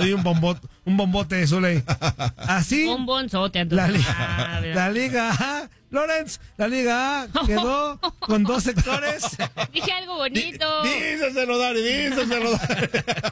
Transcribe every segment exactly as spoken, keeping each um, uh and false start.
Soy un bombote, un bombote de Zuley. Así. Bombonzote. La liga, la liga A, Lorenz, la liga A quedó con dos sectores. Dije algo bonito. Díseselo, Dari, díseselo, Dari.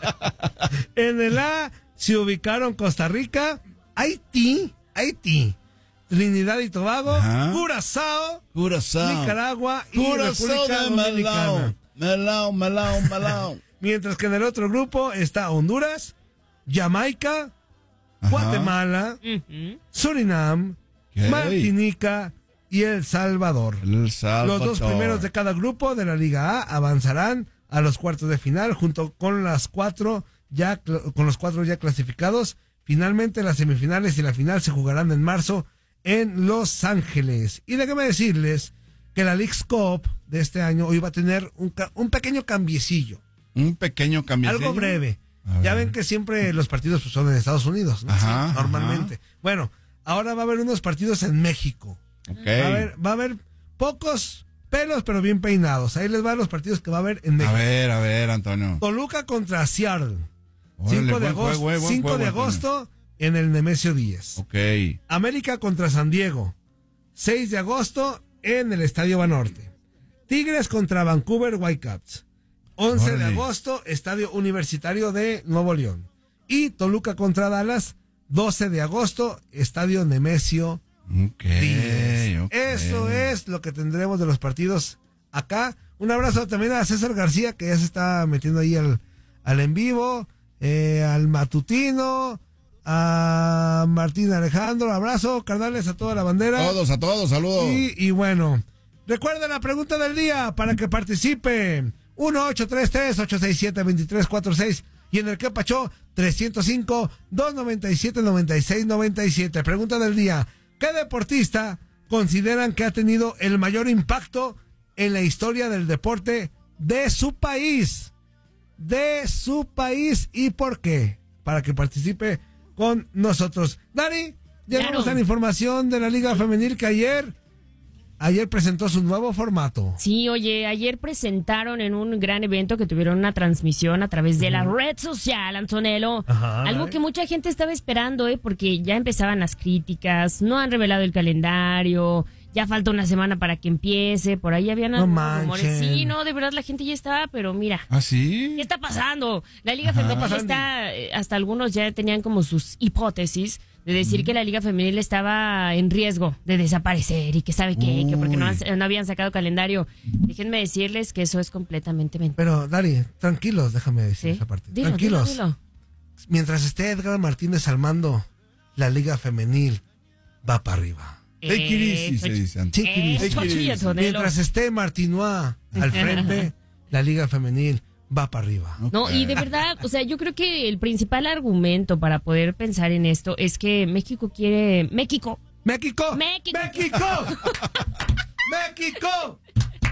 En el A se ubicaron Costa Rica, Haití, Haití, Trinidad y Tobago, Ajá. Curazao, Curazao, Nicaragua y Curazao República de Dominicana. Melao, Melao, Melao, Melao. Mientras que en el otro grupo está Honduras, Jamaica, Ajá. Guatemala, Uh-huh. Surinam, ¿Qué? Martinica y El Salvador. El Salvador. Los dos primeros de cada grupo de la Liga A avanzarán a los cuartos de final junto con las cuatro ya con los cuatro ya clasificados. Finalmente las semifinales y la final se jugarán en marzo en Los Ángeles. Y déjame decirles que la Leagues Cup de este año hoy va a tener un, un pequeño cambiecillo. Un pequeño cambio. Algo breve. A Ya ver. ven que siempre los partidos pues, son en Estados Unidos, ¿no? Ajá, Sí, normalmente. ajá. Bueno, ahora va a haber unos partidos en México. Okay. Va a haber, va a haber pocos pelos, pero bien peinados. Ahí les van los partidos que va a haber en México. A ver, a ver, Antonio. Toluca contra Seattle. Órale, cinco de buen agosto, juego, buen cinco juego, de Antonio. agosto en el Nemesio diez. Ok. América contra San Diego. seis de agosto en el Estadio Banorte. Tigres contra Vancouver Whitecaps. once de Órale. agosto, Estadio Universitario de Nuevo León. Y Toluca contra Dallas, doce de agosto, Estadio Nemesio Ok, diez. ok. Eso es lo que tendremos de los partidos acá. Un abrazo también a César García, que ya se está metiendo ahí al, al en vivo, eh, al matutino, a Martín Alejandro. Abrazo, carnales, a toda la bandera. Todos, a todos, saludos. Y, y bueno, recuerden la pregunta del día para que participe. uno ocho tres tres, ocho seis siete, dos tres cuatro seis y en el que pachó trescientos cinco, doscientos noventa y siete, noventa y seis noventa y siete. Pregunta del día: ¿qué deportista consideran que ha tenido el mayor impacto en la historia del deporte de su país? De su país y por qué. Para que participe con nosotros. Dari, llegamos Claro. a la información de la Liga Femenil que ayer, ayer presentó su nuevo formato. Sí, oye, ayer presentaron en un gran evento que tuvieron una transmisión a través de la red social, Antonello. Ajá, Algo ¿eh? que mucha gente estaba esperando, ¿eh? Porque ya empezaban las críticas, no han revelado el calendario, ya falta una semana para que empiece, por ahí habían No algunos rumores. manchen. Sí, no, de verdad la gente ya estaba, pero mira. ¿Ah, sí? ¿Qué está pasando? La Liga Ajá. Femenil Está está, eh, hasta algunos ya tenían como sus hipótesis de decir que la Liga Femenil estaba en riesgo de desaparecer y que sabe qué, que porque no, han- no habían sacado calendario. Déjenme decirles que eso es completamente mentira. Pero, Dari, tranquilos, déjame decir ¿Sí? esa parte. Dilo, tranquilos. dilo, dilo. Mientras esté Edgar Martínez al mando, la Liga Femenil va para arriba. Take it easy, se Eh, dice antes. Take it eh, easy. Xochitl, Antonello. Mientras esté Martinois al frente, la Liga Femenil va para arriba. No, y de verdad, o sea, yo creo que el principal argumento para poder pensar en esto es que México quiere... México. ¡México! México. ¡México! ¡México!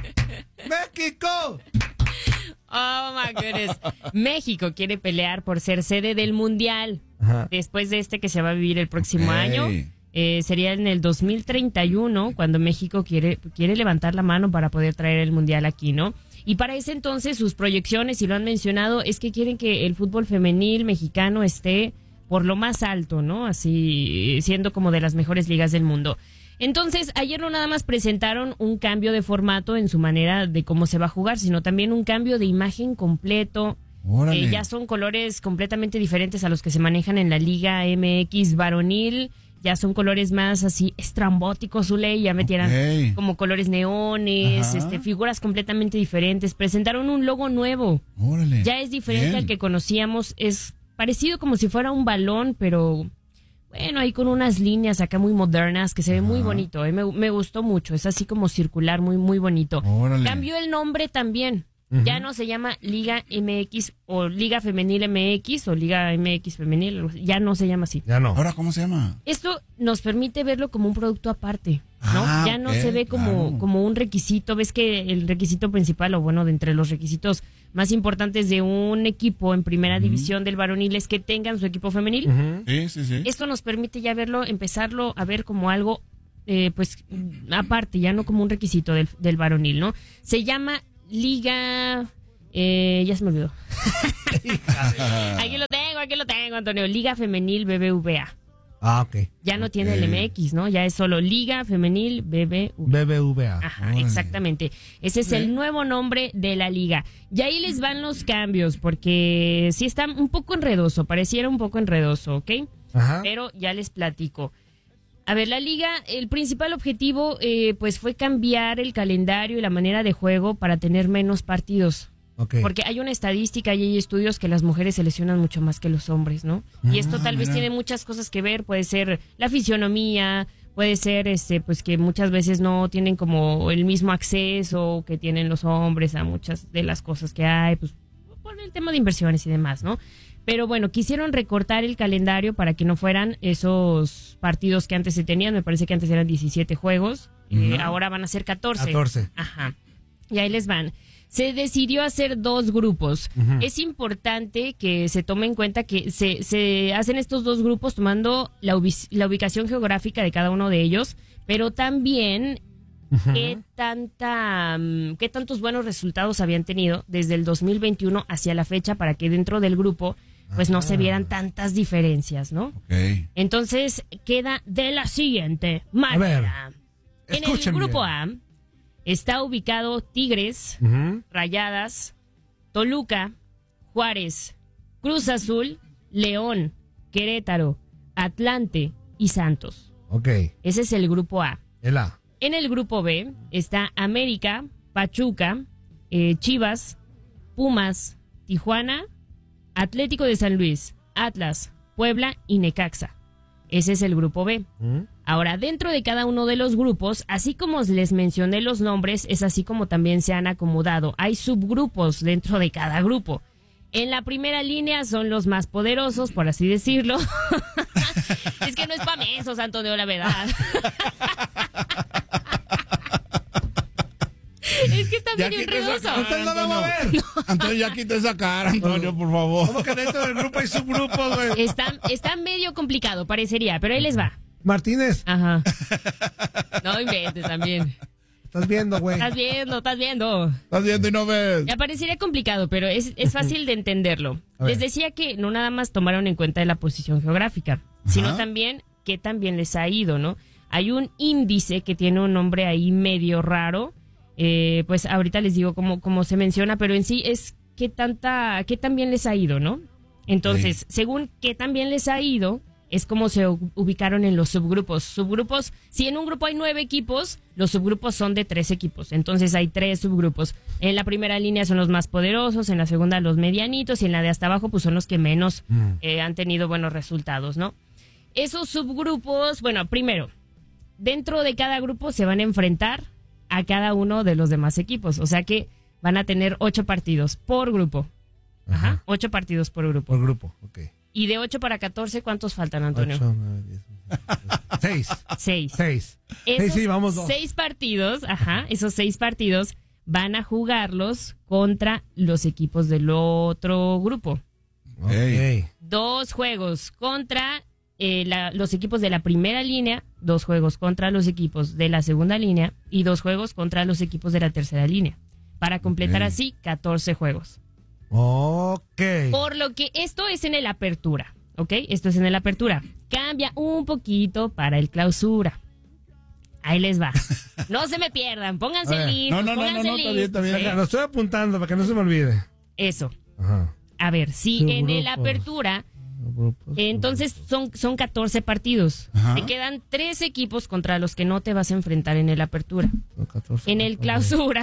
¡México! Oh, my goodness. México quiere pelear por ser sede del Mundial. Ajá. Después de este que se va a vivir el próximo Ok. año. Eh, sería en el dos mil treinta y uno cuando México quiere, quiere levantar la mano para poder traer el Mundial aquí, ¿no? Y para ese entonces sus proyecciones, y lo han mencionado, es que quieren que el fútbol femenil mexicano esté por lo más alto, ¿no? Así, siendo como de las mejores ligas del mundo. Entonces, ayer no nada más presentaron un cambio de formato en su manera de cómo se va a jugar, sino también un cambio de imagen completo. Órale. Eh, ya son colores completamente diferentes a los que se manejan en la Liga M X varonil. Ya son colores más así estrambóticos, Zuley, ya metieran Ok. como colores neones, Ajá. este, figuras completamente diferentes. Presentaron un logo nuevo. Órale. Ya es diferente Bien. al que conocíamos. Es parecido como si fuera un balón, pero bueno, ahí con unas líneas acá muy modernas que se ve muy bonito. eh, Me, me gustó mucho. Es así como circular, muy, muy bonito. Órale. Cambió el nombre también. Ya no se llama Liga M X o Liga Femenil M X o Liga M X Femenil. algo así. Ya no se llama así. Ya no. ¿Ahora cómo se llama? Esto nos permite verlo como un producto aparte, ¿no? Ah, ya no ok, se ve como, claro. como un requisito. Ves que el requisito principal, o bueno, de entre los requisitos más importantes de un equipo en primera división del varonil es que tengan su equipo femenil. Ujú. Sí, sí, sí. Esto nos permite ya verlo, empezarlo a ver como algo, eh, pues, aparte, ya no como un requisito del, del varonil, ¿no? Se llama Liga... Eh, ya se me olvidó. Aquí lo tengo, aquí lo tengo, Antonio. Liga Femenil B B V A. Ah, ok. Ya no tiene el M X, ¿no? Ya es solo Liga Femenil B B V A. B B V A. Ajá, Órale. exactamente. Ese es el nuevo nombre de la liga. Y ahí les van los cambios, porque sí está un poco enredoso, pareciera un poco enredoso, ¿ok? Ajá. Pero ya les platico. A ver, la liga, el principal objetivo eh, pues fue cambiar el calendario y la manera de juego para tener menos partidos. Ok. Porque hay una estadística y hay estudios que las mujeres se lesionan mucho más que los hombres, ¿no? Y esto tal vez mira. tiene muchas cosas que ver, puede ser la fisionomía, puede ser este pues que muchas veces no tienen como el mismo acceso que tienen los hombres a muchas de las cosas que hay, pues por el tema de inversiones y demás, ¿no? Pero bueno, quisieron recortar el calendario para que no fueran esos partidos que antes se tenían, me parece que antes eran diecisiete juegos, eh, ahora van a ser catorce. catorce. Ajá. Y ahí les van. Se decidió hacer dos grupos. Uh-huh. Es importante que se tome en cuenta que se, se hacen estos dos grupos tomando la, ubi- la ubicación geográfica de cada uno de ellos, pero también uh-huh. qué tanta, qué tantos buenos resultados habían tenido desde el dos mil veintiuno hacia la fecha para que dentro del grupo pues no ah. se vieran tantas diferencias, ¿no? Okay. Entonces queda de la siguiente manera. En el grupo A está ubicado Tigres, uh-huh. Rayadas, Toluca, Juárez, Cruz Azul, León, Querétaro, Atlante y Santos. Ok. Ese es el grupo A. El A. En el grupo B está América, Pachuca, eh, Chivas, Pumas, Tijuana, Atlético de San Luis, Atlas, Puebla y Necaxa. Ese es el grupo B. ¿Mm? Ahora, dentro de cada uno de los grupos, así como les mencioné los nombres, es así como también se han acomodado. Hay subgrupos dentro de cada grupo. En la primera línea son los más poderosos, por así decirlo. Es que no es para mensos, Antonio, la verdad. Es que está Ya medio quita esa enredoso. cara, Usted no lo va a Antonio. ver. Antonio, ya quita esa cara, Antonio, por favor. ¿Cómo que dentro del grupo hay subgrupos, güey? Está, está medio complicado, parecería, pero ahí les va. Martínez, Ajá. No inventes también. estás viendo, güey. Estás viendo, estás viendo. Estás viendo y no ves. Me parecería complicado, pero es, es fácil de entenderlo. Les decía que no nada más tomaron en cuenta la posición geográfica, ajá, sino también qué también les ha ido, ¿no? Hay un índice que tiene un nombre ahí medio raro. Eh, pues ahorita les digo cómo, cómo se menciona, pero en sí es qué tanta, qué tan bien les ha ido, ¿no? Entonces, sí, según qué tan bien les ha ido, es como se ubicaron en los subgrupos. Subgrupos, si en un grupo hay nueve equipos, los subgrupos son de tres equipos. Entonces hay tres subgrupos. En la primera línea son los más poderosos, en la segunda los medianitos y en la de hasta abajo pues son los que menos mm. eh, han tenido buenos resultados, ¿no? Esos subgrupos, bueno, primero, dentro de cada grupo se van a enfrentar a cada uno de los demás equipos. O sea que van a tener ocho partidos por grupo. Ajá. Ajá. Ocho partidos por grupo. Por grupo, ok. Y de ocho para catorce, ¿cuántos faltan, Antonio? Ocho, nueve, diez, seis. Seis. Seis. Esos sí, sí, vamos dos. seis partidos, ajá, esos seis partidos van a jugarlos contra los equipos del otro grupo. Okay. Dos juegos contra eh, la, los equipos de la primera línea, dos juegos contra los equipos de la segunda línea y dos juegos contra los equipos de la tercera línea. Para completar okay. así catorce juegos. Ok. Por lo que esto es en el apertura, ¿ok? Esto es en el apertura. Cambia un poquito para el clausura. Ahí les va. No se me pierdan, pónganse listos. No, no, pónganse no, no, no, está bien, está bien. ¿eh? Lo estoy apuntando para que no se me olvide. Eso. Ajá. A ver, si Su en grupos. el apertura, Grupos, entonces son, son catorce partidos. Ajá. Te quedan tres equipos contra los que no te vas a enfrentar en el apertura. Son catorce, En el clausura.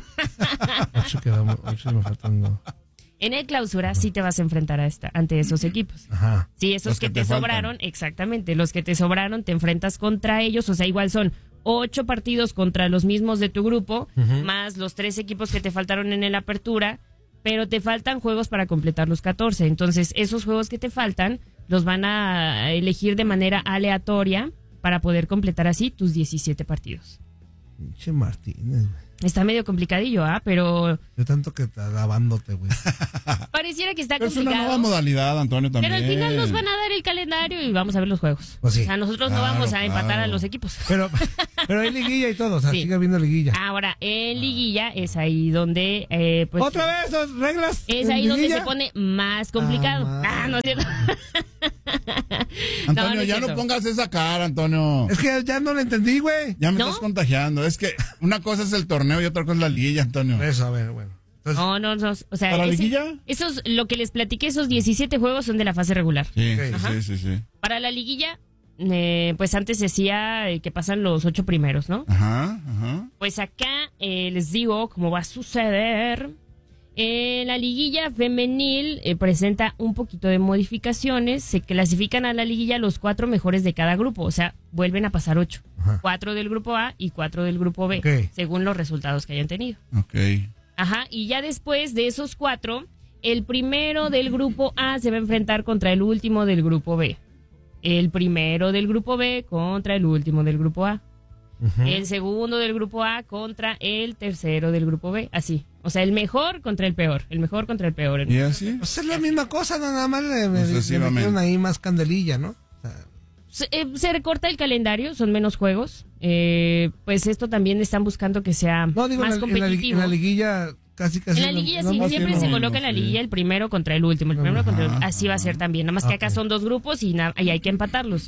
ocho quedamos, ocho me faltan dos. En el clausura sí te vas a enfrentar a esta, ante esos equipos. Ajá. Sí, esos Los que, que te, te sobraron, exactamente, los que te sobraron te enfrentas contra ellos, o sea, igual son ocho partidos contra los mismos de tu grupo, uh-huh. más los tres equipos que te faltaron en el apertura, pero te faltan juegos para completar los catorce. Entonces, esos juegos que te faltan los van a elegir de manera aleatoria para poder completar así tus diecisiete partidos. Pinche Martínez. Está medio complicadillo, ¿ah? Pero Yo tanto que está lavándote, güey. pareciera que está Es una complicado. nueva modalidad, Antonio, también. Pero al final nos van a dar el calendario y vamos a ver los juegos. Pues sí. O sea, nosotros no Claro, vamos a empatar claro. a los equipos. Pero, pero hay liguilla y todo, o sea, Sí. sigue habiendo liguilla. Ahora, en liguilla es ahí donde... Eh, pues, ¿Otra vez las reglas? Es en ahí donde liguilla? se pone más complicado. Ah, Ah, no es cierto. Antonio, No, no es ya no cierto. pongas esa cara, Antonio. Es que ya no lo entendí, güey. Ya me ¿No? estás contagiando. Es que una cosa es el torneo y otra cosa es la liguilla, Antonio. Eso, a ver, bueno. Entonces, No, no, no. O sea, ¿Para la ese- liguilla? esos, lo que les platiqué, esos diecisiete juegos son de la fase regular. Sí, Ok. sí, sí, sí, sí. Para la liguilla, eh, pues antes se hacía eh, que pasan los ocho primeros, ¿no? Ajá, ajá. Pues acá eh, les digo cómo va a suceder. Eh, la liguilla femenil eh, presenta un poquito de modificaciones. Se clasifican a la liguilla los cuatro mejores de cada grupo. O sea, vuelven a pasar ocho. Ajá. Cuatro del grupo A y cuatro del grupo B, Ok. según los resultados que hayan tenido. Ok. Ajá, y ya después de esos cuatro, el primero del grupo A se va a enfrentar contra el último del grupo B. El primero del grupo B contra el último del grupo A. ujú. El segundo del grupo A contra el tercero del grupo B. Así. O sea, el mejor contra el peor. El mejor contra el peor. ¿Y así? Pues es la misma cosa, no, nada más le, le- le Sucesivamente. metieron ahí más candelilla, ¿no? O sea, Se, eh, se recorta el calendario, son menos juegos. Eh, pues esto también están buscando que sea no, digo, más en la, en la li- competitivo. en la liguilla casi casi... En la no- liguilla no sí, más siempre que se no- coloca en la sí. liguilla el primero contra el último, el primero Ajá, contra el, así va a ser también, nada más que acá Ok. son dos grupos y, na- y hay que empatarlos.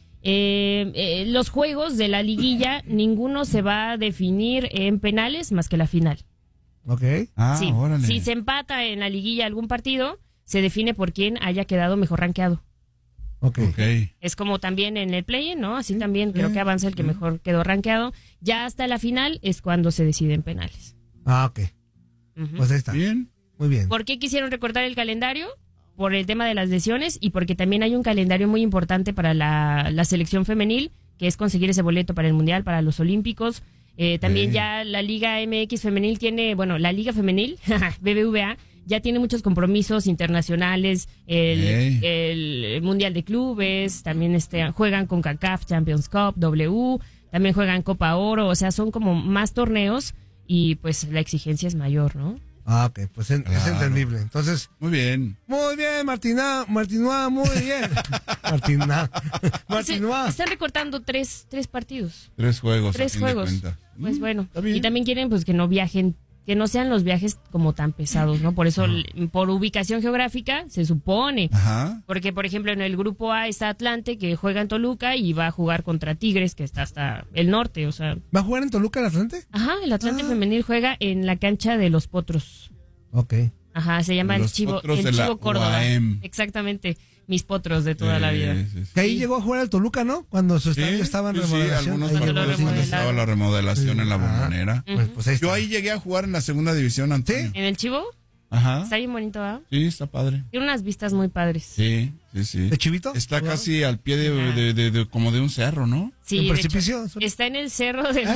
Eh, eh, los juegos de la liguilla, ninguno se va a definir en penales más que la final. Ok. Ah, Sí, órale. si se empata en la liguilla algún partido, se define por quién haya quedado mejor rankeado. Ok. Ok. Es como también en el play-in, ¿no? Así también creo que avanza el que mejor quedó rankeado. Ya hasta la final es cuando se deciden penales. Ah, ok. Ujú. Pues ahí está. Bien. Muy bien. ¿Por qué quisieron recortar el calendario? Por el tema de las lesiones y porque también hay un calendario muy importante para la, la selección femenil, que es conseguir ese boleto para el Mundial, para los Olímpicos. Eh, también Sí. ya la Liga M X femenil tiene, bueno, la Liga femenil, B B V A, ya tiene muchos compromisos internacionales, el, Ey. el Mundial de Clubes, también este, juegan con CONCACAF Champions Cup, W, también juegan Copa Oro, o sea, son como más torneos y pues la exigencia es mayor, ¿no? Ah, ok. Pues en- es Claro. entendible. Entonces, Muy bien. muy bien, Martina. Martinoa, muy bien. Martina. Martinoa. Se- Están recortando tres, tres partidos, Tres juegos. a tres fin de juegos. cuentas. Pues Mm, bueno, está bien. y también quieren pues que no viajen, que no sean los viajes como tan pesados, ¿no? Por eso, l- por ubicación geográfica, se supone. Ajá. Porque, por ejemplo, en el grupo A está Atlante, que juega en Toluca y va a jugar contra Tigres, que está hasta el norte, o sea... ¿Va a jugar en Toluca el Atlante? Ajá, el Atlante Ah. femenil juega en la cancha de los Potros. Ok. Ajá, se llama el Los Chivo, Potros el de la Chivo Córdoba. U A M. Exactamente, mis potros de toda la Sí, vida. sí, sí. Que ahí Sí. llegó a jugar al Toluca, ¿no? Cuando su Sí, estadio estaba en sí, sí, remodelación. algunos Ahí Cuando lo llegó. partidos donde remodelaron. estaba la remodelación en la Ah. bombonera. Pues, pues ahí está. Yo ahí llegué a jugar en la segunda división, Antonio. ¿En el Chivo? Ajá. Está bien bonito, ¿ah? Sí, está padre. Tiene unas vistas muy padres. Sí, sí, sí. ¿De Chivito? Está ¿Jugaba? casi al pie de, Ajá. de- de- de- como de un cerro, ¿no? Sí, ¿En de hecho, precipicio? está en el cerro de...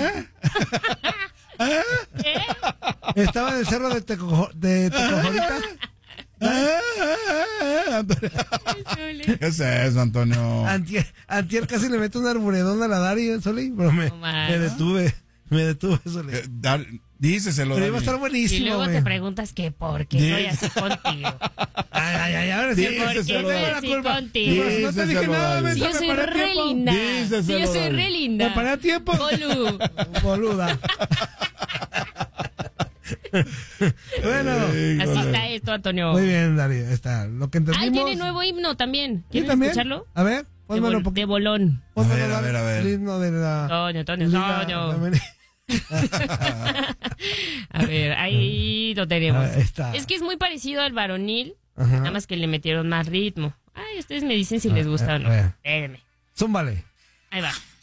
¿Qué? Estaba en el cerro de, Tecojo- de Tecojorita. ¿Qué es eso, Antonio? Antier, antier casi le meto un arburedón a la Dari, Soli, pero me, No, man. me detuve. Me detuve, Soli. Eh, dar- díceselo, Pero iba a Dani. estar Y buenísimo, luego güey. te preguntas que por qué Sí. soy así contigo. Ay, ay, ay, ahora sí. ¿Por qué Díseselo, soy Dani. así culpa. contigo? Pues no te dije Díseselo, nada, Dani. me Si yo soy paré a re tiempo. linda. Díseselo, Si yo soy Dani. re linda. Me paré a tiempo. Bolu. Boluda. Bueno, Sí, Así híjole. está esto, Antonio. muy bien, Dari. Está. Lo que entendimos. Ah, tiene nuevo himno también. ¿Sí, ¿Quieren también? escucharlo? A ver, De, pónmelo bol- un de poquito. bolón. Pónmelo, A ver, a Dari, ver, a ver. el himno de la Toño, Toño, Liga Toño. Femenil. A ver, ahí lo tenemos. Ahí está. Es que es muy parecido al varonil, Ajá. nada más que le metieron más ritmo. Ay, ustedes me dicen si les Ah, gusta a o no. ver. Espérenme. Zúmbale. Ahí va.